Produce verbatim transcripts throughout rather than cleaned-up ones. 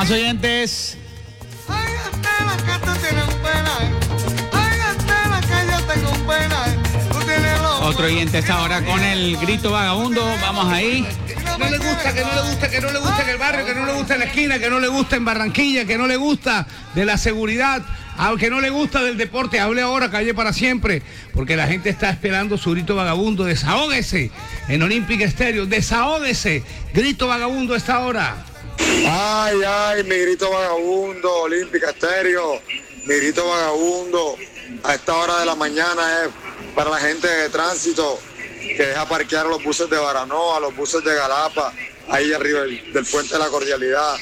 Más oyentes. Otro oyente está ahora con el grito vagabundo. Vamos ahí. No le gusta, que no le gusta, que no le gusta en el barrio, que no le gusta en la esquina, que no le gusta en Barranquilla, que no le gusta de la seguridad, aunque no le gusta del deporte. Hable ahora, calle para siempre, porque la gente está esperando su grito vagabundo. Desahógese en Olímpica Estéreo, desahógese. Grito vagabundo a esta hora. Ay, ay, mi grito vagabundo, Olímpica Estéreo, mi grito vagabundo a esta hora de la mañana es para la gente de tránsito que deja parquear los buses de Baranoa, los buses de Galapa, ahí arriba del, del puente de la Cordialidad.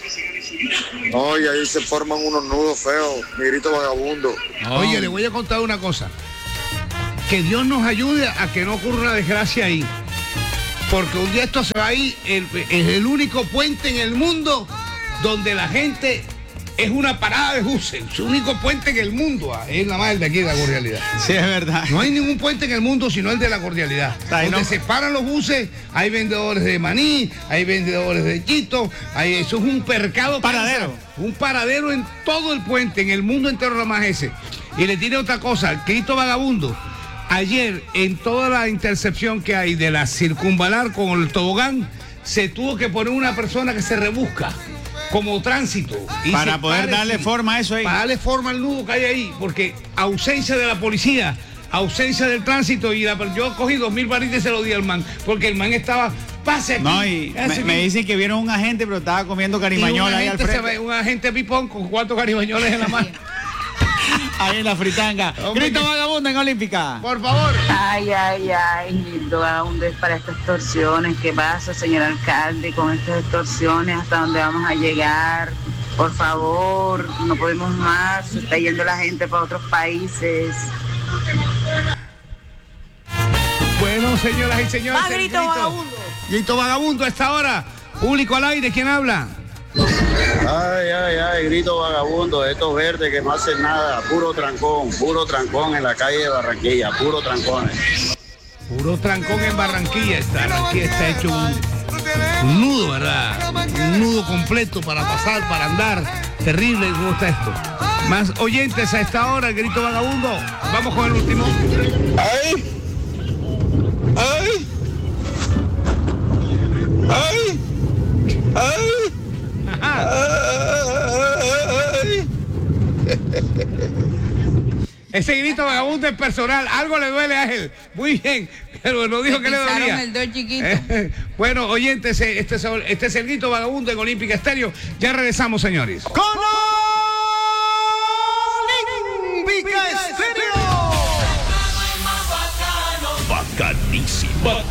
Oye, ahí se forman unos nudos feos, mi grito vagabundo. Oye, le voy a contar una cosa. Que Dios nos ayude a que no ocurra una desgracia ahí. Porque un día esto se va a ir, el, el, el único puente en el mundo donde la gente es una parada de buses. Es el único puente en el mundo, ah, es la más el de aquí de la Cordialidad. Sí, es verdad. No hay ningún puente en el mundo sino el de la Cordialidad. Ahí donde no. se paran los buses, hay vendedores de maní, hay vendedores de chito, hay, eso es un percado. Paradero. Un paradero en todo el puente, en el mundo entero nada más ese. Y le tiene otra cosa, el Cristo vagabundo. Ayer, en toda la intercepción que hay de la circunvalar con el tobogán, se tuvo que poner una persona que se rebusca como tránsito. Y para se poder pare, darle sí, forma a eso ahí. Para darle forma al nudo que hay ahí, porque ausencia de la policía, ausencia del tránsito, y la, yo cogí dos mil varitas y se lo di al man, porque el man estaba, pase aquí. No, y me, me dicen que vieron un agente, pero estaba comiendo carimañola ahí al frente. Se, un agente pipón con cuatro carimañoles en la mano. Ahí en la fritanga. Hombre, Grito que... vagabundo en Olímpica. Por favor. Ay, ay, ay, grito vagabundo es para estas extorsiones. ¿Qué pasa, señor alcalde, con estas extorsiones? ¿Hasta dónde vamos a llegar? Por favor, no podemos más. Se está yendo la gente para otros países. Bueno, señoras y señores. Más grito, grito vagabundo. Grito vagabundo a esta hora. Público al aire, ¿quién habla? Ay, ay, ay, grito vagabundo, estos verdes que no hacen nada, puro trancón, puro trancón en la calle de Barranquilla, puro trancones. Puro trancón en Barranquilla está, Barranquilla está hecho un, un nudo, ¿verdad? Un nudo completo para pasar, para andar. Terrible cómo está esto. Más oyentes a esta hora, el grito vagabundo. Vamos con el último. Ay, ay, ay, ay. Ese grito vagabundo es personal, algo le duele a él. Muy bien, pero no dijo que le dolía. El dedo chiquito. Bueno, oyentes, este es, este es el grito vagabundo en Olímpica Estéreo. Ya regresamos, señores. ¡Con Olímpica Estéreo! Bacanísimo.